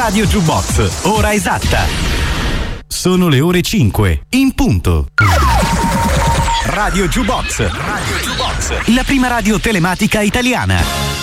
Radio Jukebox, ora esatta. Sono le ore 5, in punto. Radio Jukebox, la prima radio telematica italiana.